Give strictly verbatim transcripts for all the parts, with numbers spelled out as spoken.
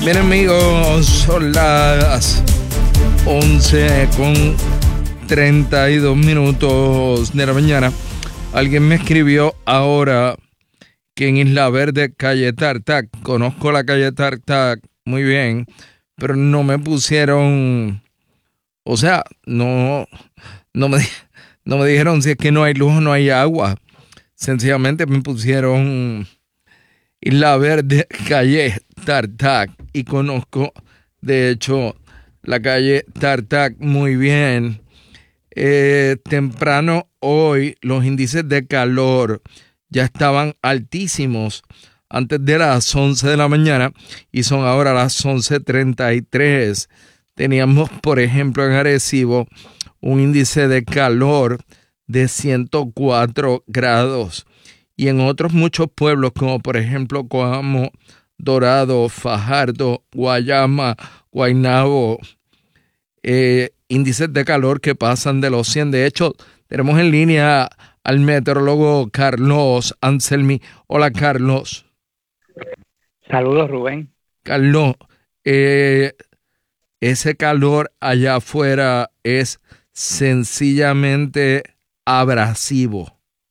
Bien, amigos, son las once con treinta y dos minutos de la mañana. Alguien me escribió ahora que en Isla Verde, calle Tartac, conozco la calle Tartac muy bien, pero no me pusieron, o sea, no, no me, no me dijeron si es que no hay luz o no hay agua. Sencillamente me pusieron Isla Verde, calle Tartac, y conozco, de hecho, la calle Tartac muy bien. Eh, temprano hoy los índices de calor ya estaban altísimos antes de las once de la mañana y son ahora las once treinta y tres. Teníamos, por ejemplo, en Arecibo un índice de calor de ciento cuatro grados. Y en otros muchos pueblos, como por ejemplo Coamo, Dorado, Fajardo, Guayama, Guaynabo, eh, índices de calor que pasan de los cien. De hecho, tenemos en línea al meteorólogo Carlos Anselmi. Hola, Carlos. Saludos, Rubén. Carlos, eh, ese calor allá afuera es sencillamente abrasivo.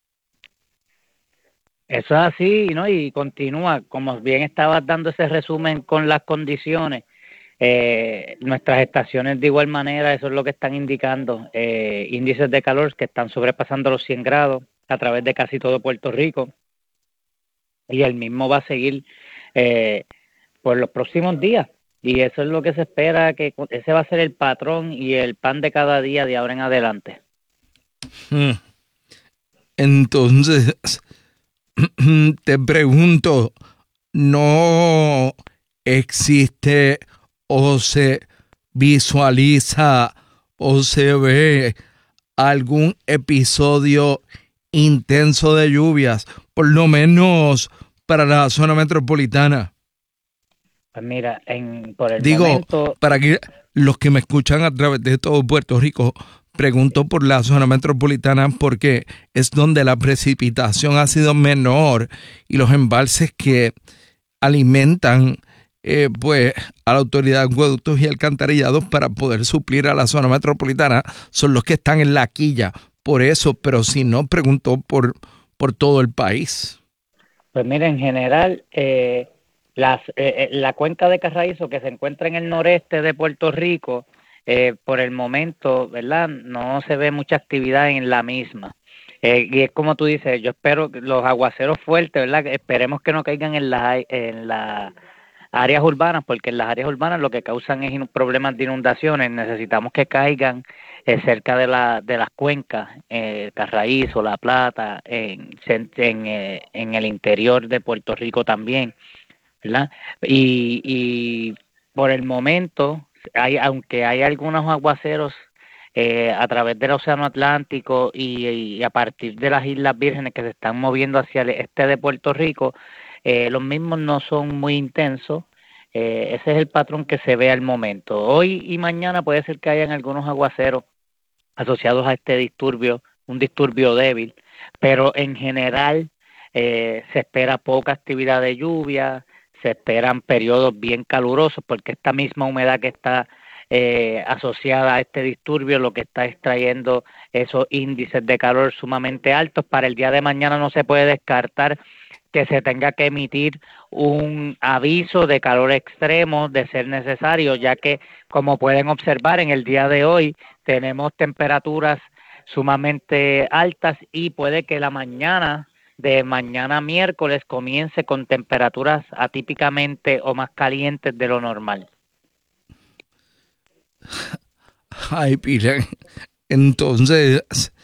Eso es así, ¿no? Y continúa, como bien estabas dando ese resumen con las condiciones, eh, nuestras estaciones de igual manera, eso es lo que están indicando, eh, índices de calor que están sobrepasando los cien grados a través de casi todo Puerto Rico, y el mismo va a seguir eh, por los próximos días, y eso es lo que se espera, que ese va a ser el patrón y el pan de cada día de ahora en adelante. Hmm. Entonces, te pregunto, ¿no existe o se visualiza o se ve algún episodio intenso de lluvias, por lo menos para la zona metropolitana? Pues mira, en, por el Digo, momento... para que los que me escuchan a través de todo Puerto Rico, pregunto por la zona metropolitana porque es donde la precipitación ha sido menor y los embalses que alimentan eh, pues a la autoridad de acueductos y alcantarillados para poder suplir a la zona metropolitana son los que están en la quilla. Por eso, pero si no, pregunto por, por todo el país. Pues mira, en general, eh, las, eh, la cuenca de Carraízo que se encuentra en el noreste de Puerto Rico, eh, por el momento, ¿verdad? No se ve mucha actividad en la misma. Eh, y es como tú dices, yo espero que los aguaceros fuertes, ¿verdad? Esperemos que no caigan en las en las áreas urbanas, porque en las áreas urbanas lo que causan es problemas de inundaciones. Necesitamos que caigan eh, cerca de la de las cuencas, eh, Carraízo, La Plata, en, en, eh, en el interior de Puerto Rico también, ¿verdad? Y, y por el momento, hay, aunque hay algunos aguaceros eh, a través del Océano Atlántico y, y a partir de las Islas Vírgenes que se están moviendo hacia el este de Puerto Rico, eh, los mismos no son muy intensos. Eh, ese es el patrón que se ve al momento. Hoy y mañana puede ser que hayan algunos aguaceros asociados a este disturbio, un disturbio débil, pero en general eh, se espera poca actividad de lluvia, se esperan periodos bien calurosos, porque esta misma humedad que está eh, asociada a este disturbio lo que está extrayendo esos índices de calor sumamente altos. Para el día de mañana no se puede descartar que se tenga que emitir un aviso de calor extremo de ser necesario, ya que, como pueden observar, en el día de hoy tenemos temperaturas sumamente altas y puede que la mañana de mañana miércoles comience con temperaturas atípicamente o más calientes de lo normal. Ay, Pila, entonces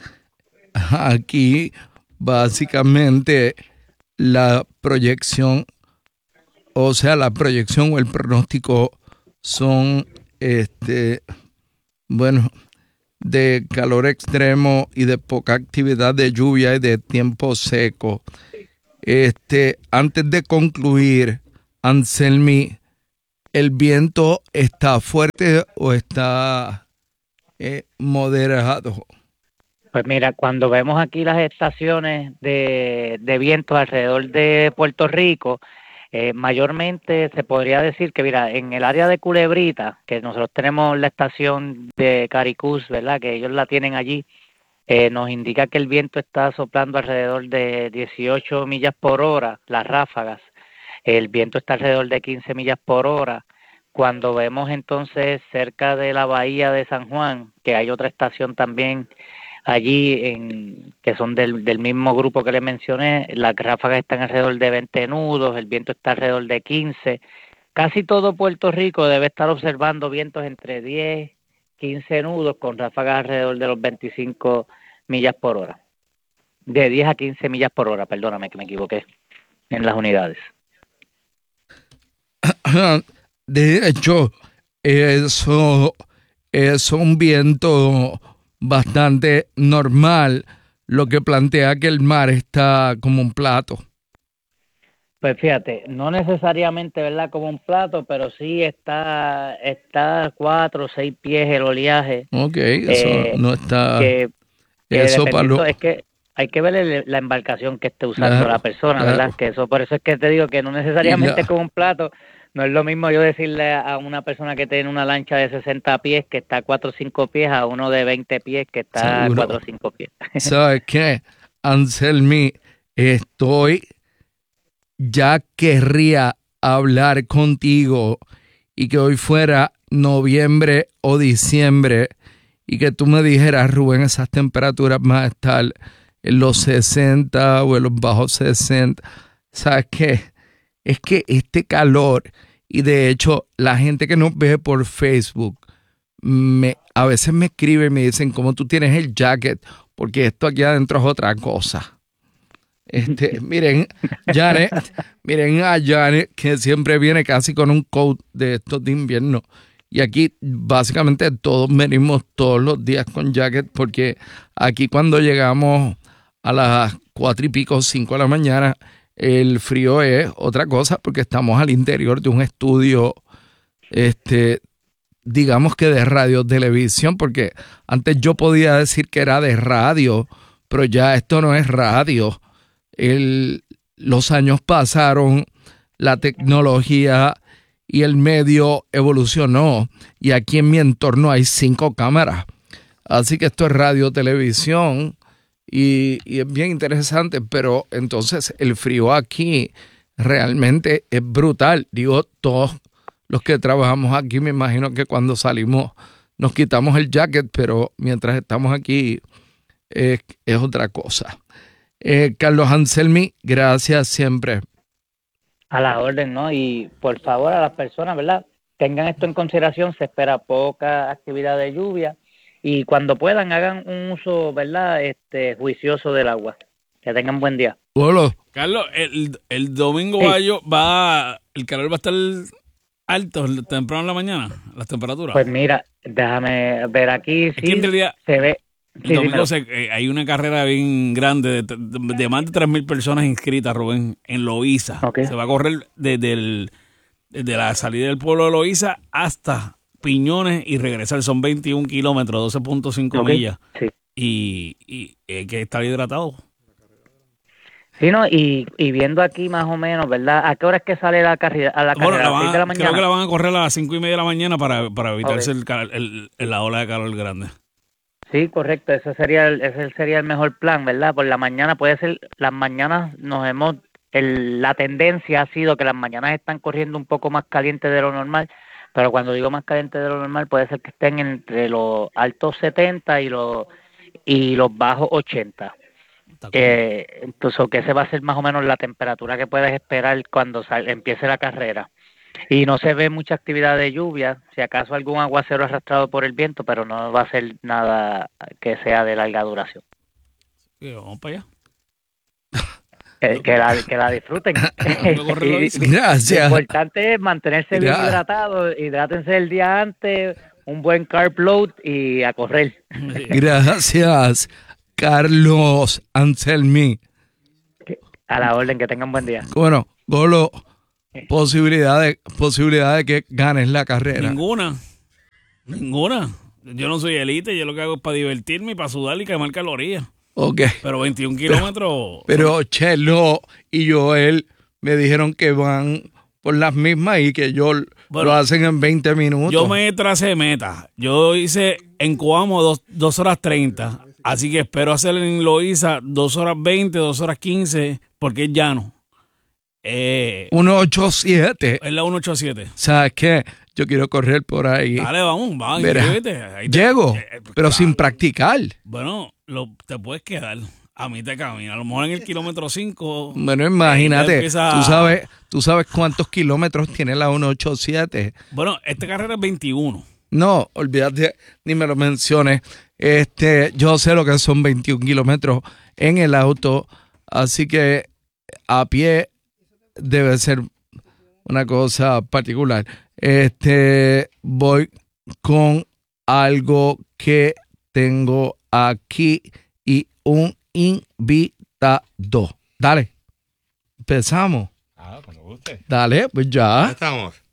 aquí básicamente la proyección, o sea, la proyección o el pronóstico son, este, bueno, de calor extremo y de poca actividad de lluvia y de tiempo seco. Este, antes de concluir, Anselmi, ¿el viento está fuerte o está eh, moderado? Pues mira, cuando vemos aquí las estaciones de, de vientos alrededor de Puerto Rico, Eh, mayormente se podría decir que, mira, en el área de Culebrita, que nosotros tenemos la estación de Caricús, ¿verdad? Que ellos la tienen allí, eh, nos indica que el viento está soplando alrededor de dieciocho millas por hora, las ráfagas. El viento está alrededor de quince millas por hora. Cuando vemos entonces cerca de la bahía de San Juan, que hay otra estación también allí en, que son del, del mismo grupo que le mencioné, las ráfagas están alrededor de veinte nudos, el viento está alrededor de quince. Casi todo Puerto Rico debe estar observando vientos entre diez, quince nudos con ráfagas alrededor de los veinticinco millas por hora. De diez a quince millas por hora, perdóname que me equivoqué en las unidades. De hecho, eso es un viento bastante normal, lo que plantea que el mar está como un plato. Pues fíjate, no necesariamente, ¿verdad?, como un plato, pero sí está está cuatro o seis pies el oleaje. Ok, eso eh, no está... Que, que eso para dependiendo, lo, es que hay que ver el, la embarcación que esté usando claro, la persona, claro. ¿verdad? Que eso, por eso es que te digo que no necesariamente la, como un plato. No es lo mismo yo decirle a una persona que tiene una lancha de sesenta pies que está a cuatro o cinco pies a uno de veinte pies que está a cuatro o cinco pies. ¿Sabes qué? Anselmi, estoy... ya querría hablar contigo y que hoy fuera noviembre o diciembre y que tú me dijeras, Rubén, esas temperaturas van a estar en los sesenta o en los bajos sesenta. ¿Sabes qué? Es que este calor, y de hecho la gente que nos ve por Facebook, me, a veces me escribe y me dicen, ¿cómo tú tienes el jacket? Porque esto aquí adentro es otra cosa. Este, miren, Janet, miren a Janet, que siempre viene casi con un coat de estos de invierno. Y aquí básicamente todos venimos todos los días con jacket, porque aquí cuando llegamos a las cuatro y pico, cinco de la mañana, el frío es otra cosa, porque estamos al interior de un estudio, este, digamos que de radio televisión, porque antes yo podía decir que era de radio, pero ya esto no es radio. El, los años pasaron, la tecnología y el medio evolucionó y aquí en mi entorno hay cinco cámaras. Así que esto es radio, televisión y, y es bien interesante, pero entonces el frío aquí realmente es brutal. Digo, todos los que trabajamos aquí, me imagino que cuando salimos nos quitamos el jacket, pero mientras estamos aquí eh, es otra cosa. Eh, Carlos Anselmi, gracias siempre. A la orden, ¿no? Y por favor a las personas, ¿verdad?, tengan esto en consideración, se espera poca actividad de lluvia y cuando puedan hagan un uso, ¿verdad?, este juicioso del agua. Que tengan buen día. Hola. Carlos, el, el domingo sí. Bayo va, el calor va a estar alto temprano en la mañana, las temperaturas. Pues mira, déjame ver aquí, es sí, que en realidad, se ve. El sí, domingo se, eh, hay una carrera bien grande de, de, de más de tres mil personas inscritas, Rubén, en Loíza. Okay. Se va a correr desde, el, desde la salida del pueblo de Loíza hasta Piñones y regresar. Son veintiún kilómetros, doce punto cinco okay. millas. Sí. Y, y hay que estar hidratado. Sí, no, y, y viendo aquí más o menos, ¿verdad? ¿A qué hora es que sale la carrera? ¿A la bueno, carrera? la van, ¿A las seis de la mañana? Creo que la van a correr a las cinco y media de la mañana para, para evitarse okay. el, el, el, la ola de calor grande. Sí, correcto, ese sería el, ese sería el mejor plan, ¿verdad? Por la mañana puede ser, las mañanas nos hemos, el, la tendencia ha sido que las mañanas están corriendo un poco más calientes de lo normal, pero cuando digo más calientes de lo normal puede ser que estén entre los altos setenta y los y los bajos ochenta. Eh, entonces, que ese va a ser más o menos la temperatura que puedes esperar cuando sal, empiece la carrera. Y no se ve mucha actividad de lluvia, si acaso algún aguacero arrastrado por el viento, pero no va a ser nada que sea de larga duración. Sí, vamos para allá. Que, que, la, que la disfruten. Gracias. Lo importante es mantenerse bien Gracias. hidratado, hidrátense el día antes, un buen carb load y a correr. Gracias, Carlos Anselmi. A la orden, que tengan buen día. Bueno, Golo, posibilidad de, posibilidad de que ganes la carrera. Ninguna. Ninguna. Yo no soy élite, yo lo que hago es para divertirme y para sudar y quemar calorías. Ok. Pero veintiún kilómetros. Pero, pero Chelo y Joel me dijeron que van por las mismas y que yo bueno, lo hacen en veinte minutos. Yo me tracé meta. Yo hice en Coamo dos, dos horas treinta. Así que espero hacer en Loíza dos horas veinte, dos horas quince, porque es llano. Eh, uno ochenta y siete. Es la uno ochenta y siete. ¿Sabes qué? Yo quiero correr por ahí. Dale, vamos, vamos, Mira, inscríbete. Ahí te- llego, eh, eh, pero claro. sin practicar. Bueno, lo, te puedes quedar. A mí te camina. A lo mejor en el kilómetro cinco. Bueno, imagínate, empieza- tú sabes, tú sabes cuántos kilómetros tiene la uno ochenta y siete. Bueno, esta carrera es veintiuno. No, olvídate, ni me lo menciones. Este, yo sé lo que son veintiún kilómetros en el auto, así que a pie debe ser una cosa particular. Este, voy con algo que tengo aquí y un invitado. Dale, empezamos. Ah, cuando guste. Dale, pues Ya ya. estamos.